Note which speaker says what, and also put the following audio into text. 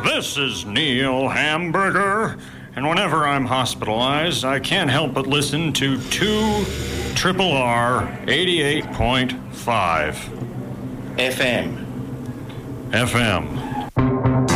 Speaker 1: This is Neil Hamburger, and whenever I'm hospitalized, I can't help but listen to 2RRR 88.5
Speaker 2: FM.
Speaker 1: FM.